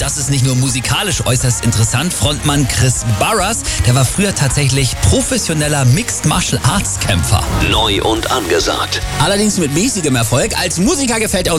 Und das ist nicht nur musikalisch äußerst interessant. Frontmann Chris Barras, der war früher tatsächlich professioneller Mixed Martial Arts Kämpfer. Neu und angesagt. Allerdings mit mäßigem Erfolg. Als Musiker gefällt er uns